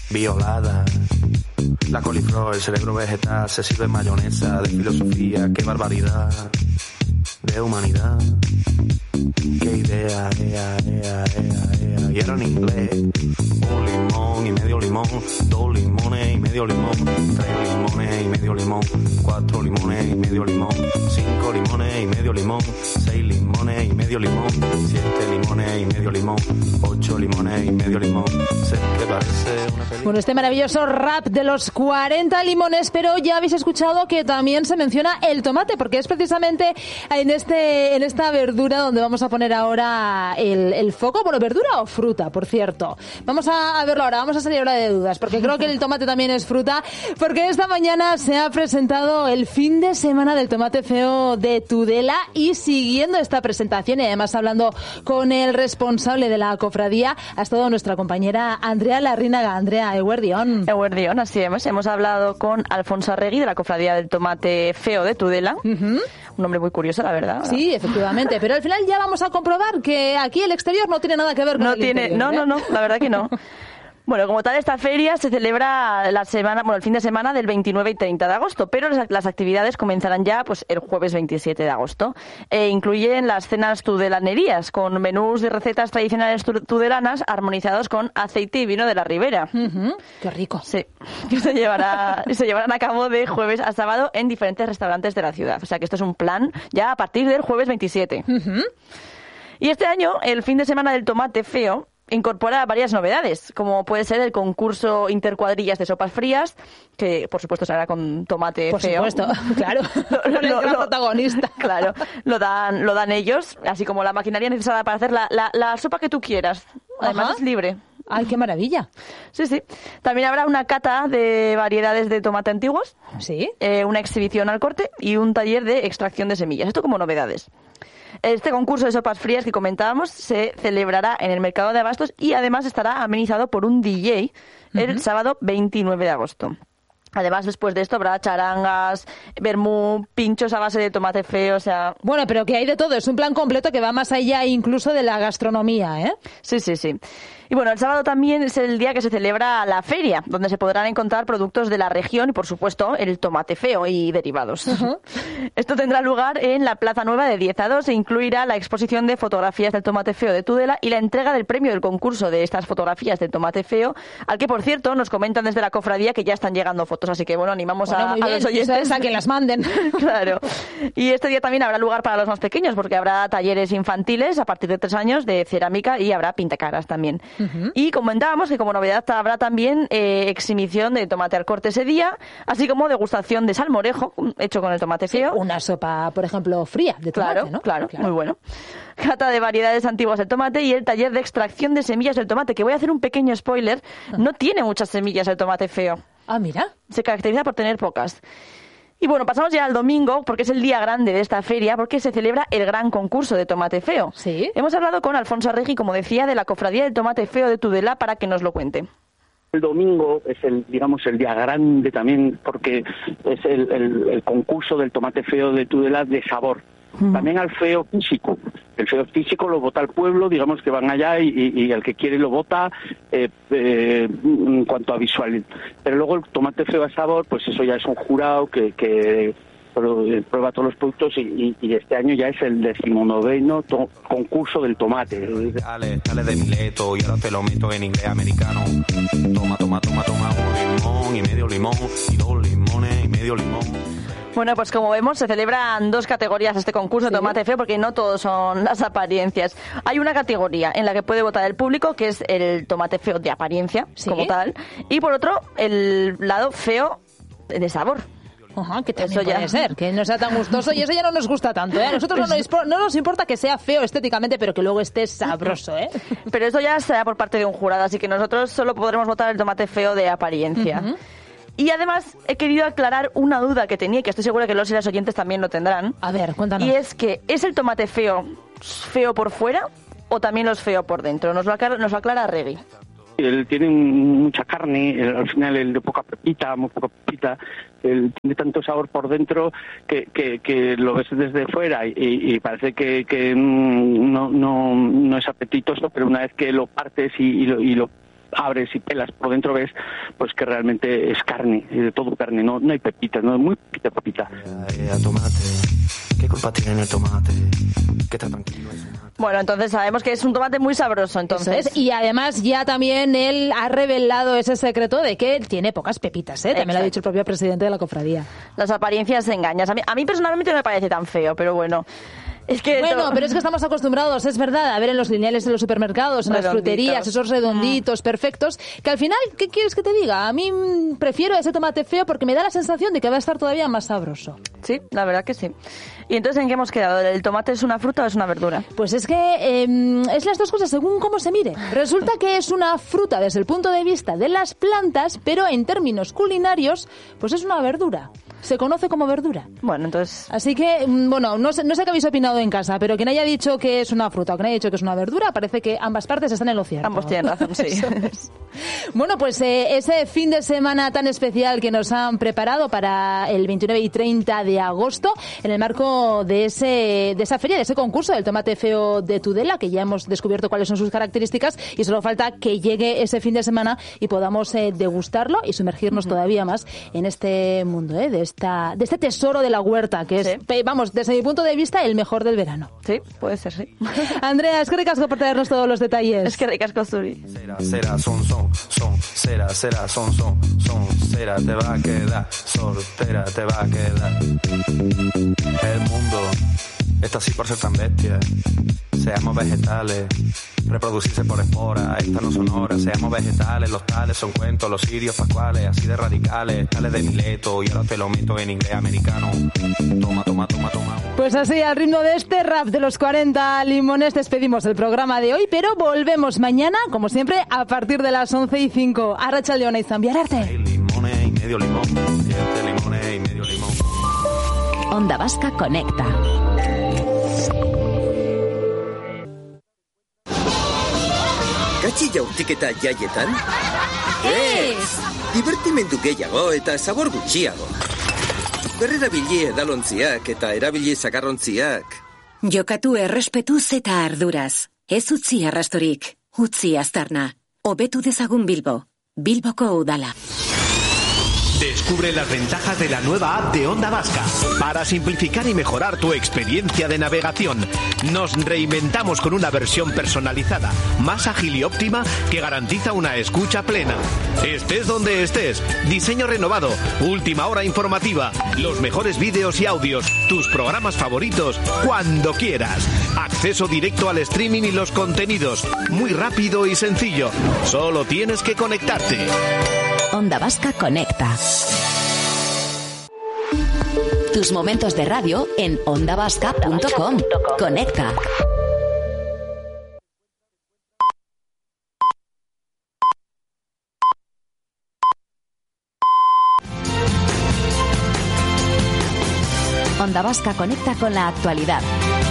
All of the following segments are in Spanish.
violada. La coliflor, el cerebro vegetal, se sirve en mayonesa, de filosofía, qué barbaridad, de humanidad. Qué idea, y era en inglés. Un limón y medio limón, 2 limones y medio limón, 3 limones y medio limón, 4 limones y medio limón, 5 limones y medio limón, 6 limones y medio limón, 7 limones y medio limón, 8 limones y medio limón. Sé que parece una película. Bueno, este maravilloso rap de los 40 limones, pero ya habéis escuchado que también se menciona el tomate, porque es precisamente en esta verdura donde vamos a poner ahora el foco. Bueno, ¿verdura o fruta, por cierto? Vamos a verlo ahora, vamos a salir ahora de dudas, porque creo que el tomate también es fruta, porque esta mañana se ha presentado el fin de semana del tomate feo de Tudela, y siguiendo esta presentación y además hablando con el responsable de la cofradía ha estado nuestra compañera Andrea Larrínaga. Andrea, eguerdión. Eguerdión, así hemos hablado con Alfonso Arregui de la cofradía del tomate feo de Tudela. Un nombre muy curioso, la verdad. Sí, efectivamente, pero al final ya vamos a comprobar que aquí el exterior no tiene nada que ver con el interior. No, la verdad que no. Bueno, como tal, esta feria se celebra el fin de semana del 29 y 30 de agosto, pero las actividades comenzarán ya pues el jueves 27 de agosto. Incluyen las cenas tudelanerías, con menús de recetas tradicionales tudelanas armonizados con aceite y vino de la Ribera. Qué rico. Sí, que se llevarán a cabo de jueves a sábado en diferentes restaurantes de la ciudad. O sea que esto es un plan ya a partir del jueves 27. Y este año, el fin de semana del tomate feo incorpora varias novedades, como puede ser el concurso intercuadrillas de sopas frías, que por supuesto será con tomate feo. Por supuesto, claro. el gran protagonista. Claro, lo dan ellos, así como la maquinaria necesaria para hacer la sopa que tú quieras. Además es libre. ¡Ay, qué maravilla! Sí. También habrá una cata de variedades de tomate antiguos, ¿sí? Una exhibición al corte y un taller de extracción de semillas. Esto como novedades. Este concurso de sopas frías que comentábamos se celebrará en el Mercado de Abastos y además estará amenizado por un DJ el sábado 29 de agosto. Además, después de esto habrá charangas, vermú, pinchos a base de tomate feo, o sea... Bueno, pero que hay de todo, es un plan completo que va más allá incluso de la gastronomía, ¿eh? Sí. Y bueno, el sábado también es el día que se celebra la feria, donde se podrán encontrar productos de la región y, por supuesto, el tomate feo y derivados. Esto tendrá lugar en la Plaza Nueva de 10 a 2 e incluirá la exposición de fotografías del tomate feo de Tudela y la entrega del premio del concurso de estas fotografías del tomate feo, al que, por cierto, nos comentan desde la cofradía que ya están llegando fotos, así que, bueno, animamos a los oyentes a que las manden. Claro. Y este día también habrá lugar para los más pequeños, porque habrá talleres infantiles a partir de 3 años de cerámica y habrá pintacaras también. Y comentábamos que como novedad habrá también exhibición de tomate al corte ese día, así como degustación de salmorejo hecho con el tomate feo. Una sopa, por ejemplo, fría de tomate, ¿no? Claro, muy bueno. Cata de variedades antiguas del tomate y el taller de extracción de semillas del tomate, que voy a hacer un pequeño spoiler, no tiene muchas semillas el tomate feo. Ah, mira. Se caracteriza por tener pocas. Y bueno, pasamos ya al domingo, porque es el día grande de esta feria, porque se celebra el gran concurso de tomate feo. Sí. Hemos hablado con Alfonso Arregui, como decía, de la cofradía del tomate feo de Tudela, para que nos lo cuente. El domingo es el día grande también, porque es el concurso del tomate feo de Tudela de sabor. También al feo físico. El feo físico lo vota el pueblo, digamos que van allá y el que quiere lo vota en cuanto a visual. Pero luego el tomate feo a sabor, pues eso ya es un jurado que prueba todos los productos y este año ya es el 19º concurso del tomate. Dale de Mileto y ahora te lo meto en inglés americano. Toma, un limón y medio limón y 2 limones y medio limón. Bueno, pues como vemos, se celebran 2 categorías este concurso de tomate feo, porque no todos son las apariencias. Hay una categoría en la que puede votar el público, que es el tomate feo de apariencia, como tal, y por otro, el lado feo de sabor. Ajá, que también puede ser, que no sea tan gustoso, y eso ya no nos gusta tanto, ¿eh? A nosotros no nos importa que sea feo estéticamente, pero que luego esté sabroso, ¿eh? Pero eso ya será por parte de un jurado, así que nosotros solo podremos votar el tomate feo de apariencia. Y además he querido aclarar una duda que tenía y que estoy segura que los y las oyentes también lo tendrán. A ver, cuéntanos. Y es que, ¿es el tomate feo por fuera o también lo es feo por dentro? Nos lo aclara Arregui. Él tiene mucha carne, al final el de muy poca pepita, él tiene tanto sabor por dentro que lo ves desde fuera y parece que no es apetitoso, pero una vez que lo partes y lo abres y pelas por dentro ves pues que realmente es carne, de todo carne, no hay pepitas, no es muy papita. Tomate, ¿qué culpa tiene el tomate? Que está tranquilo. Bueno, entonces sabemos que es un tomate muy sabroso, entonces. Eso es. Y además ya también él ha revelado ese secreto de que tiene pocas pepitas, ¿eh? También lo ha dicho el propio presidente de la cofradía. Las apariencias engañan. A mí personalmente no me parece tan feo, pero bueno. Pero es que estamos acostumbrados, es verdad, a ver en los lineales de los supermercados, en las fruterías, esos redonditos, perfectos, que al final, ¿qué quieres que te diga? A mí prefiero ese tomate feo porque me da la sensación de que va a estar todavía más sabroso. Sí, la verdad que sí. ¿Y entonces en qué hemos quedado? ¿El tomate es una fruta o es una verdura? Pues es que es las dos cosas según cómo se mire. Resulta que es una fruta desde el punto de vista de las plantas, pero en términos culinarios, pues es una verdura. Se conoce como verdura. Bueno, entonces... Así que, bueno, no sé qué habéis opinado en casa, pero quien haya dicho que es una fruta o quien haya dicho que es una verdura, parece que ambas partes están en lo cierto. Ambos tienen razón, sí. Bueno, pues ese fin de semana tan especial que nos han preparado para el 29 y 30 de agosto, en el marco de esa feria, de ese concurso del tomate feo de Tudela, que ya hemos descubierto cuáles son sus características, y solo falta que llegue ese fin de semana y podamos degustarlo y sumergirnos todavía más en este mundo, de este tesoro de la huerta, que es, vamos, desde mi punto de vista, el mejor del verano. Sí, puede ser, sí. Andrea, es que ricasco por traernos todos los detalles. Es que ricasco, Zuri. Cera, son, cera, son, cera, te va a quedar, soltera, te va a quedar. El mundo está así por ser tan bestia. Seamos vegetales, reproducirse por esporas, estas no son horas. Seamos vegetales, los tales son cuentos, los sirios pascuales, así de radicales, tales de Mileto, y ahora te lo meto en inglés americano. Toma. Pues así, al ritmo de este rap de los 40 limones, despedimos el programa de hoy, pero volvemos mañana, como siempre, a partir de las 11:05. Arratsaldeon y Zambiararte. Hay limones y medio limón, 7 limones y medio limón. Onda Vasca Conecta. Katxi jaurtiketa jaietan? Ez! Divertimendu gehiago eta sabor gutxiago. Berrerabili edalontziak eta erabili zakarrontziak. Jokatu errespetuz eta arduraz. Ez utzi arrastorik, utzi aztarna. Hobetu dezagun Bilbo. Bilboko udala. Descubre las ventajas de la nueva app de Onda Vasca. Para simplificar y mejorar tu experiencia de navegación, nos reinventamos con una versión personalizada, más ágil y óptima que garantiza una escucha plena. Estés donde estés, diseño renovado, última hora informativa, los mejores vídeos y audios, tus programas favoritos, cuando quieras. Acceso directo al streaming y los contenidos, muy rápido y sencillo. Solo tienes que conectarte. Onda Vasca Conecta. Tus momentos de radio en ondavasca.com. Conecta. Onda Vasca conecta con la actualidad.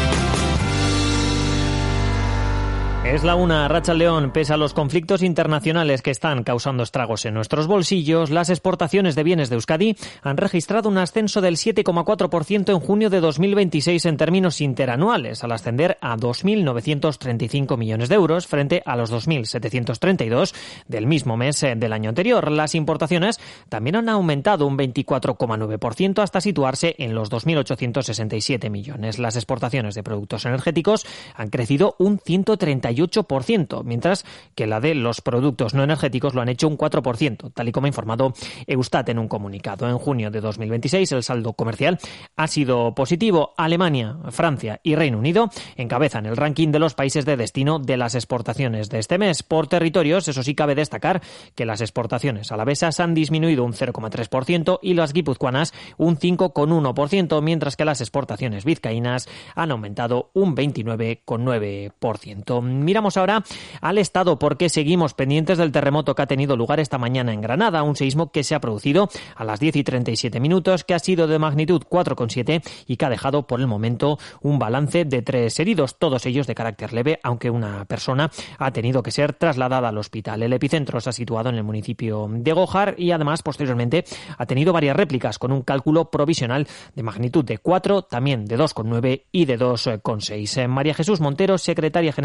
Es la una, Arratsaldeon. Pese a los conflictos internacionales que están causando estragos en nuestros bolsillos, las exportaciones de bienes de Euskadi han registrado un ascenso del 7,4% en junio de 2026 en términos interanuales, al ascender a 2.935 millones de euros frente a los 2.732 del mismo mes del año anterior. Las importaciones también han aumentado un 24,9% hasta situarse en los 2.867 millones. Las exportaciones de productos energéticos han crecido un 138%, mientras que la de los productos no energéticos lo han hecho un 4%, tal y como ha informado Eustat en un comunicado. En junio de 2026 el saldo comercial ha sido positivo. Alemania, Francia y Reino Unido encabezan el ranking de los países de destino de las exportaciones de este mes. Por territorios, eso sí, cabe destacar que las exportaciones alavesas han disminuido un 0,3% y las guipuzcoanas un 5,1%, mientras que las exportaciones vizcaínas han aumentado un 29,9%. Miramos ahora al Estado porque seguimos pendientes del terremoto que ha tenido lugar esta mañana en Granada, un seísmo que se ha producido a las 10:37 minutos, que ha sido de magnitud 4,7 y que ha dejado por el momento un balance de 3 heridos, todos ellos de carácter leve, aunque una persona ha tenido que ser trasladada al hospital. El epicentro se ha situado en el municipio de Gójar y además posteriormente ha tenido varias réplicas con un cálculo provisional de magnitud de 4, también de 2,9 y de 2,6. María Jesús Montero, secretaria general del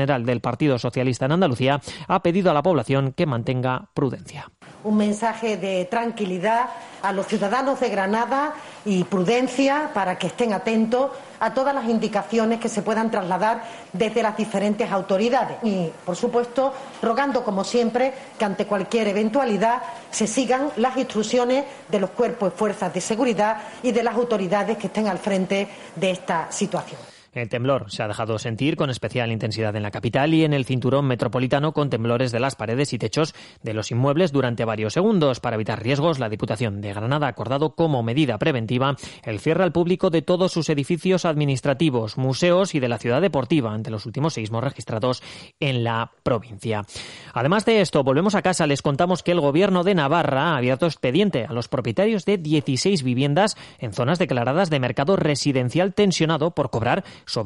Partido Socialista en Andalucía, ha pedido a la población que mantenga prudencia. Un mensaje de tranquilidad a los ciudadanos de Granada y prudencia para que estén atentos a todas las indicaciones que se puedan trasladar desde las diferentes autoridades. Y, por supuesto, rogando, como siempre, que ante cualquier eventualidad se sigan las instrucciones de los cuerpos y fuerzas de seguridad y de las autoridades que estén al frente de esta situación. El temblor se ha dejado sentir con especial intensidad en la capital y en el cinturón metropolitano, con temblores de las paredes y techos de los inmuebles durante varios segundos. Para evitar riesgos, la Diputación de Granada ha acordado como medida preventiva el cierre al público de todos sus edificios administrativos, museos y de la ciudad deportiva ante los últimos seísmos registrados en la provincia. Además de esto, volvemos a casa. Les contamos que el Gobierno de Navarra ha abierto expediente a los propietarios de 16 viviendas en zonas declaradas de mercado residencial tensionado por cobrar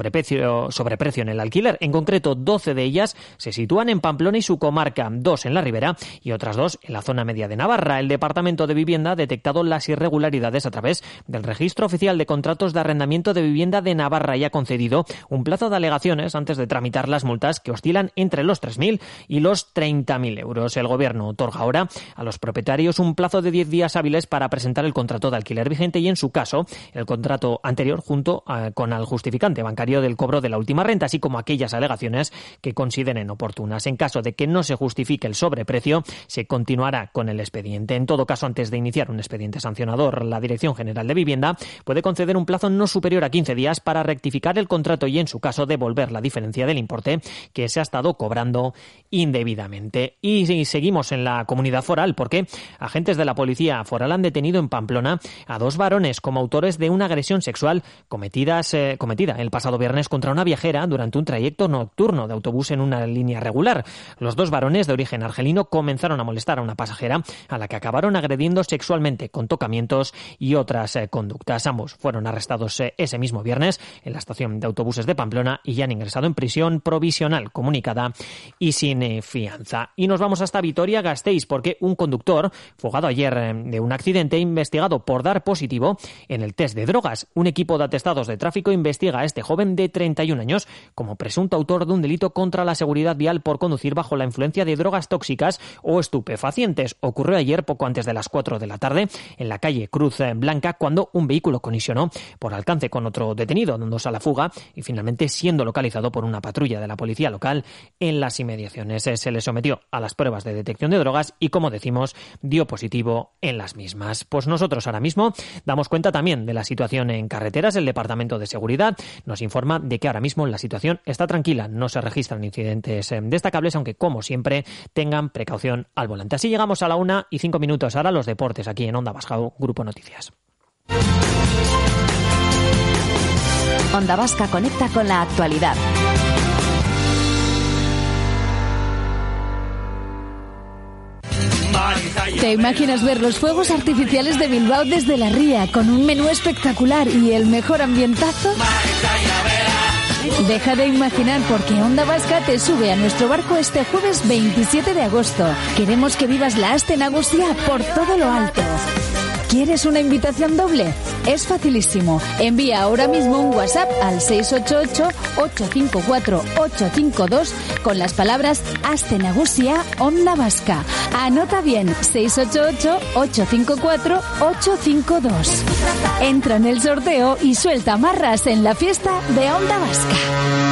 sobreprecio en el alquiler. En concreto, 12 de ellas se sitúan en Pamplona y su comarca, 2 en la Ribera y otras 2 en la zona media de Navarra. El Departamento de Vivienda ha detectado las irregularidades a través del Registro Oficial de Contratos de Arrendamiento de Vivienda de Navarra y ha concedido un plazo de alegaciones antes de tramitar las multas, que oscilan entre los 3.000 y los 30.000 euros. El Gobierno otorga ahora a los propietarios un plazo de 10 días hábiles para presentar el contrato de alquiler vigente y, en su caso, el contrato anterior junto con el justificante bancario del cobro de la última renta, así como aquellas alegaciones que consideren oportunas. En caso de que no se justifique el sobreprecio, se continuará con el expediente. En todo caso, antes de iniciar un expediente sancionador, la Dirección General de Vivienda puede conceder un plazo no superior a 15 días para rectificar el contrato y, en su caso, devolver la diferencia del importe que se ha estado cobrando indebidamente. Y seguimos en la comunidad foral, porque agentes de la Policía Foral han detenido en Pamplona a 2 varones como autores de una agresión sexual cometida el pasado viernes contra una viajera durante un trayecto nocturno de autobús en una línea regular. Los 2 varones de origen argelino comenzaron a molestar a una pasajera, a la que acabaron agrediendo sexualmente con tocamientos y otras conductas. Ambos fueron arrestados ese mismo viernes en la estación de autobuses de Pamplona y ya han ingresado en prisión provisional comunicada y sin fianza. Y nos vamos hasta Vitoria-Gasteiz, porque un conductor fugado ayer de un accidente, investigado por dar positivo en el test de drogas. Un equipo de atestados de tráfico investiga a este joven de 31 años como presunto autor de un delito contra la seguridad vial por conducir bajo la influencia de drogas tóxicas o estupefacientes. Ocurrió ayer poco antes de las 4 de la tarde en la calle Cruz Blanca, cuando un vehículo colisionó por alcance con otro detenido, dándose a la fuga y finalmente siendo localizado por una patrulla de la policía local en las inmediaciones. Se le sometió a las pruebas de detección de drogas y, como decimos, dio positivo en las mismas. Pues nosotros ahora mismo damos cuenta también de la situación en carreteras. El Departamento de Seguridad nos informa de que ahora mismo la situación está tranquila, no se registran incidentes destacables, aunque, como siempre, tengan precaución al volante. Así llegamos a la 1:05. Ahora los deportes aquí en Onda Vasca, Grupo Noticias. Onda Vasca conecta con la actualidad. ¿Te imaginas ver los fuegos artificiales de Bilbao desde la ría, con un menú espectacular y el mejor ambientazo? Deja de imaginar, porque Onda Vasca te sube a nuestro barco este jueves 27 de agosto. Queremos que vivas la Aste Nagusia por todo lo alto. ¿Quieres una invitación doble? Es facilísimo. Envía ahora mismo un WhatsApp al 688-854-852 con las palabras Aste Nagusia Onda Vasca. Anota bien, 688-854-852. Entra en el sorteo y suelta marras en la fiesta de Onda Vasca.